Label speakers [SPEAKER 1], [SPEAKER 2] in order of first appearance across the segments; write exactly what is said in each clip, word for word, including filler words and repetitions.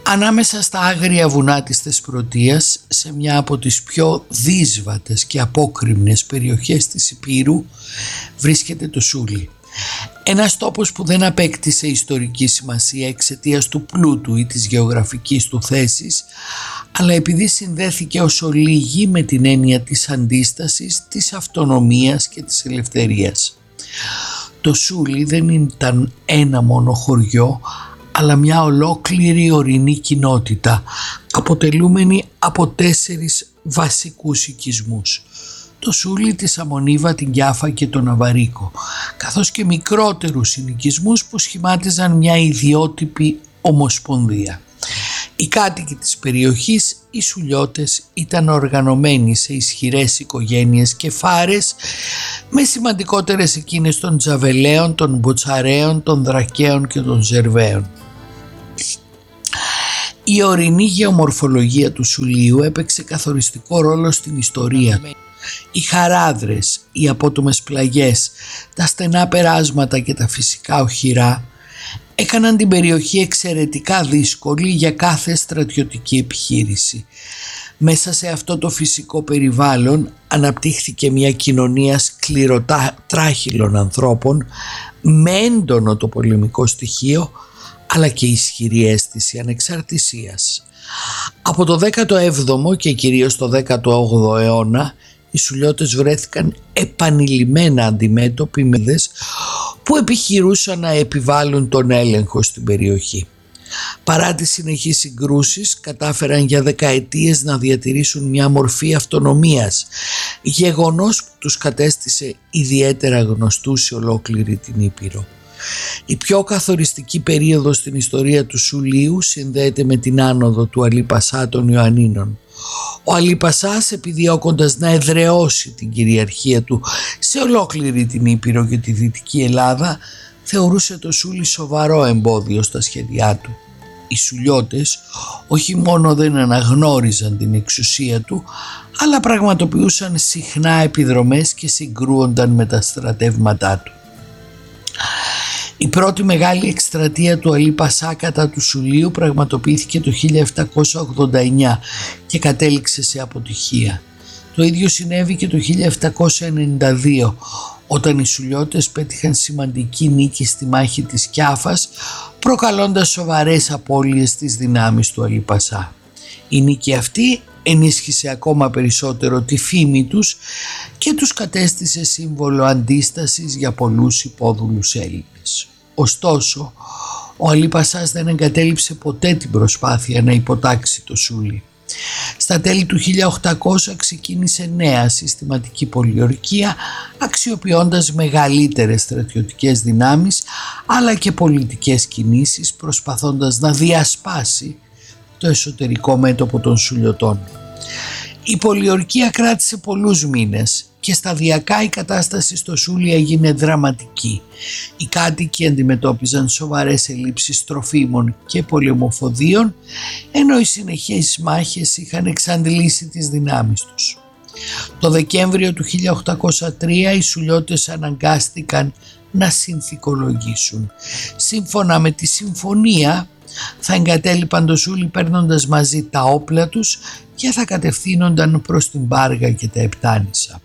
[SPEAKER 1] Ανάμεσα στα άγρια βουνά της Θεσπρωτείας, σε μια από τις πιο δύσβατες και απόκρημνες περιοχές της Ηπείρου, βρίσκεται το Σούλι. Ένας τόπος που δεν απέκτησε ιστορική σημασία εξαιτίας του πλούτου ή της γεωγραφικής του θέσης, αλλά επειδή συνδέθηκε ως ολίγη με την έννοια της αντίστασης, της αυτονομίας και της ελευθερίας. Το Σούλι δεν ήταν ένα μόνο χωριό, αλλά μια ολόκληρη ορεινή κοινότητα, αποτελούμενη από τέσσερις βασικούς οικισμούς. Το Σούλι, τη Σαμονίβα, την Κιάφα και τον Αβαρίκο, καθώς και μικρότερους συνοικισμούς που σχημάτιζαν μια ιδιότυπη ομοσπονδία. Οι κάτοικοι της περιοχής, οι Σουλιώτες, ήταν οργανωμένοι σε ισχυρές οικογένειες και φάρες, με σημαντικότερες εκείνες των Τζαβελαίων, των Μποτσαρέων, των Δρακαίων και των Ζερβαίων. Η ορεινή γεωμορφολογία του Σουλίου έπαιξε καθοριστικό ρόλο στην ιστορία. Οι χαράδρες, οι απότομες πλαγιές, τα στενά περάσματα και τα φυσικά οχυρά έκαναν την περιοχή εξαιρετικά δύσκολη για κάθε στρατιωτική επιχείρηση. Μέσα σε αυτό το φυσικό περιβάλλον αναπτύχθηκε μια κοινωνία σκληροτράχυλων ανθρώπων με έντονο το πολεμικό στοιχείο, αλλά και ισχυρή αίσθηση ανεξαρτησίας. Από το δέκατο έβδομο και κυρίως το δέκατο όγδοο αιώνα, οι Σουλιώτες βρέθηκαν επανειλημμένα αντιμέτωποι με δες που επιχειρούσαν να επιβάλλουν τον έλεγχο στην περιοχή. Παρά τις συνεχείς συγκρούσεις, κατάφεραν για δεκαετίες να διατηρήσουν μια μορφή αυτονομίας, γεγονός που τους κατέστησε ιδιαίτερα γνωστούς σε ολόκληρη την Ήπειρο. Η πιο καθοριστική περίοδος στην ιστορία του Σουλίου συνδέεται με την άνοδο του Αλή Πασά των Ιωαννίνων. Ο Αλή Πασάς, επιδιώκοντας να εδραιώσει την κυριαρχία του σε ολόκληρη την Ήπειρο και τη Δυτική Ελλάδα, θεωρούσε το Σούλι σοβαρό εμπόδιο στα σχέδιά του. Οι Σουλιώτες όχι μόνο δεν αναγνώριζαν την εξουσία του, αλλά πραγματοποιούσαν συχνά επιδρομές και συγκρούονταν με τα στρατεύματά του. Η πρώτη μεγάλη εκστρατεία του Αλή Πασά κατά του Σουλίου πραγματοποιήθηκε το χίλια επτακόσια ογδόντα εννιά και κατέληξε σε αποτυχία. Το ίδιο συνέβη και το χίλια επτακόσια ενενήντα δύο, όταν οι Σουλιώτες πέτυχαν σημαντική νίκη στη μάχη της Κιάφας, προκαλώντας σοβαρές απώλειες στις δυνάμεις του Αλή Πασά. Η νίκη αυτή ενίσχυσε ακόμα περισσότερο τη φήμη τους και τους κατέστησε σύμβολο αντίστασης για πολλούς υπόδουλους Έλληνες. Ωστόσο, ο Αλή Πασάς δεν εγκατέλειψε ποτέ την προσπάθεια να υποτάξει το Σούλι. Στα τέλη του χίλια οκτακόσια ξεκίνησε νέα συστηματική πολιορκία, αξιοποιώντας μεγαλύτερες στρατιωτικές δυνάμεις αλλά και πολιτικές κινήσεις, προσπαθώντας να διασπάσει το εσωτερικό μέτωπο των Σουλιωτών. Η πολιορκία κράτησε πολλούς μήνες και σταδιακά η κατάσταση στο Σούλι έγινε δραματική. Οι κάτοικοι αντιμετώπιζαν σοβαρές ελλείψεις τροφίμων και πολεμοφοδίων, ενώ οι συνεχείς μάχες είχαν εξαντλήσει τις δυνάμεις τους. Το Δεκέμβριο του χίλια οκτακόσια τρία οι Σουλιώτες αναγκάστηκαν να συνθηκολογήσουν. Σύμφωνα με τη συμφωνία, θα εγκατέλειπαν το Σούλι παίρνοντας μαζί τα όπλα τους και θα κατευθύνονταν προς την Πάργα και τα Επτάνησα.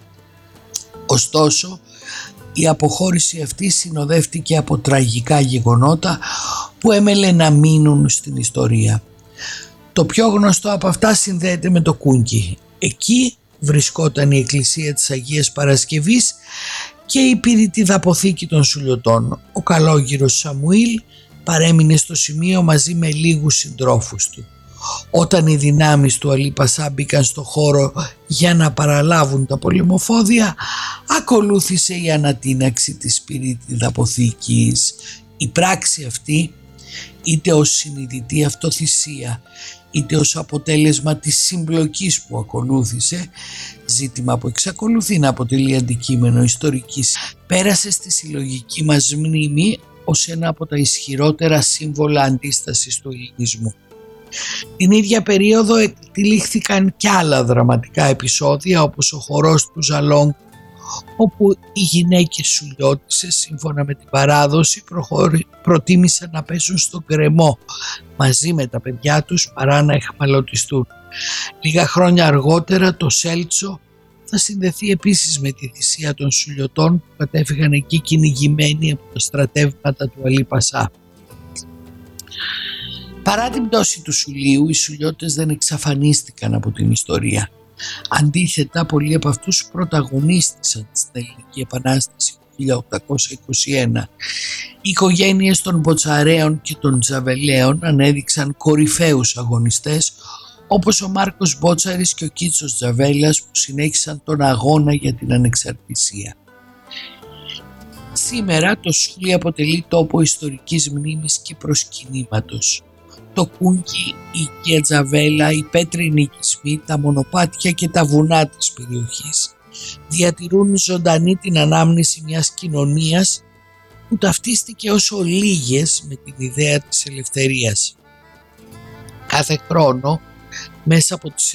[SPEAKER 1] Ωστόσο, η αποχώρηση αυτή συνοδεύτηκε από τραγικά γεγονότα που έμελε να μείνουν στην ιστορία. Το πιο γνωστό από αυτά συνδέεται με το Κούγκι. Εκεί βρισκόταν η εκκλησία της Αγίας Παρασκευής και η πυρητή αποθήκη των Σουλιωτών. Ο καλόγυρος Σαμουήλ παρέμεινε στο σημείο μαζί με λίγους συντρόφους του. Όταν οι δυνάμεις του Αλή Πασά μπήκαν στο χώρο για να παραλάβουν τα πολεμοφόδια, ακολούθησε η ανατείναξη της πυρήτιδα αποθήκης. Η πράξη αυτή, είτε ως συνειδητή αυτοθυσία είτε ως αποτέλεσμα της συμπλοκής που ακολούθησε, ζήτημα που εξακολουθεί να αποτελεί αντικείμενο ιστορικής, πέρασε στη συλλογική μας μνήμη ως ένα από τα ισχυρότερα σύμβολα αντίστασης του ελληνισμού. Την ίδια περίοδο εκτυλίχθηκαν κι άλλα δραματικά επεισόδια, όπως ο χορός του Ζαλόγκ, όπου οι γυναίκες σουλιώτισσες, σύμφωνα με την παράδοση, προχωρη... προτίμησαν να πέσουν στον γκρεμό μαζί με τα παιδιά τους παρά να εχμαλωτιστούν. Λίγα χρόνια αργότερα το Σέλτσο θα συνδεθεί επίσης με τη θυσία των σουλιωτών που κατέφυγαν εκεί κυνηγημένοι από τα στρατεύματα του Αλή Πασά. Παρά την πτώση του Σουλίου, οι σουλιώτες δεν εξαφανίστηκαν από την ιστορία. Αντίθετα, πολλοί από αυτούς πρωταγωνίστησαν στην Ελληνική Επανάσταση του χίλια οκτακόσια είκοσι ένα. Οι οικογένειες των Μποτσαρέων και των Τζαβελέων ανέδειξαν κορυφαίους αγωνιστές, όπως ο Μάρκος Μπότσαρης και ο Κίτσος Τζαβέλας, που συνέχισαν τον αγώνα για την ανεξαρτησία. Σήμερα το Σούλι αποτελεί τόπο ιστορικής μνήμης και προσκυνήματος. Το Κούγκι, η οικία Τζαβέλα, οι πέτρινοι οικισμοί, τα μονοπάτια και τα βουνά της περιοχής διατηρούν ζωντανή την ανάμνηση μιας κοινωνίας που ταυτίστηκε ως ολίγες με την ιδέα της ελευθερίας. Κάθε χρόνο, μέσα από τις